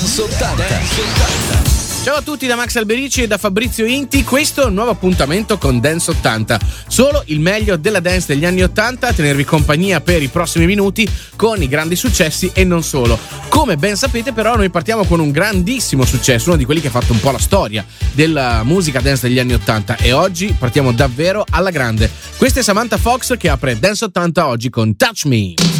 Dance 80. Ciao a tutti da Max Alberici e da Fabrizio Inti, questo è un nuovo appuntamento con Dance 80. Solo il meglio della dance degli anni 80 a tenervi compagnia per i prossimi minuti con i grandi successi e non solo. Come ben sapete però noi partiamo con un grandissimo successo, uno di quelli che ha fatto un po' la storia della musica dance degli anni 80 e oggi partiamo davvero alla grande. Questa è Samantha Fox che apre Dance 80 oggi con Touch Me.